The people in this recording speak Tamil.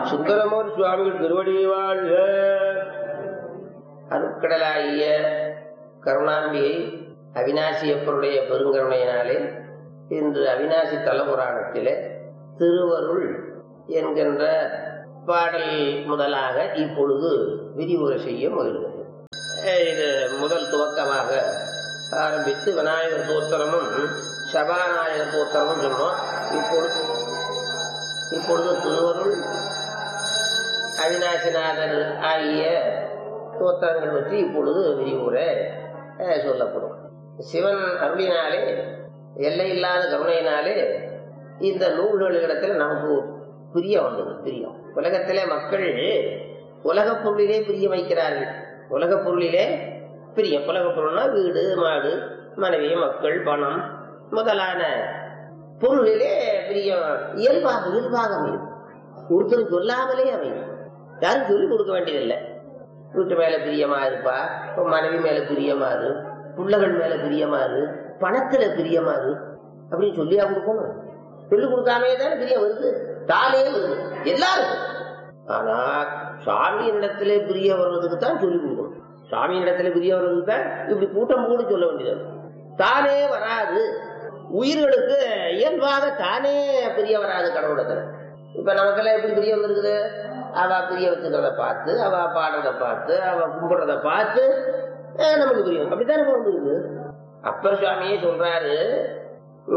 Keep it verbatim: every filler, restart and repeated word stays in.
சுந்தரமூர் சுவாமிகள் திருவடி வாழ்க. அருட்கடலாகிய கருணாம்பியை அவிநாசியப்பருடைய பெருங்கருணையினாலே இன்று அவிநாசி தலபுராணத்திலே திருவருள் என்கின்ற பாடல் முதலாக இப்பொழுது விரிவுரை செய்ய முயல்கிறது. இது முதல் துவக்கமாக ஆரம்பித்து விநாயகர் தோத்திரமும் சபாநாயகர் தோத்திரமும் சொன்னோம். இப்பொழுது இப்பொழுது திருவருள் அவிநாசிநாதர் ஆகிய தோத்திரங்கள் பற்றி இப்பொழுது விரிவுரை சொல்லப்படும். சிவன் அருளினாலே எல்லையில்லாத கருணையினாலே இந்த நூல்களிடத்தில் நமக்கு பிரியம் வந்தது. பிரியம் உலகத்திலே மக்கள் உலகப் பொருளிலே பிரியம் வைக்கிறார்கள். உலகப் பொருளிலே பிரியம், உலகப் பொருள்னா வீடு மாடு மனைவி மக்கள் பணம் முதலான பொருளிலே பிரியம் இயல்பாக இயல்பாக அமையும். ஒருத்தர் சொல்லாமலே அமையும். யாரும் சொல்லிக் கொடுக்க வேண்டியதில்லை. வீட்டு மேல பிரியமா இருப்பா, மனைவி மேல பிரியமாறு, பிள்ளைகள் மேல பிரியமாறு, பணத்துல பிரியமாறு அப்படின்னு சொல்லியா கொடுக்கணும். சொல்லிக் கொடுக்காமே தானே பிரியம் வருது, தானே வருது எல்லாரும். ஆனா சாமியின் இடத்துல பிரிய வர்றதுக்கு தான் சொல்லிக் கொடுக்கணும். சாமியின் இடத்துல பிரிய வர்றதுக்கு தான் இப்படி கூட்டம் கூட சொல்ல வேண்டியது. தானே வராது, உயிர்களுக்கு இயல்பாக தானே பிரிய வராது கடவுளத்துல. இப்ப நமக்கெல்லாம் எப்படி பிரிய வந்துருக்குது? அவ பிரிய வச்சுக்கிறத பார்த்து, அவ பாடுறத பார்த்து, அவ கும்பிடுறத பார்த்து நமக்கு பிரியம். அப்படித்தானே வந்துருக்கு. அப்பர் சுவாமியே சொல்றாரு,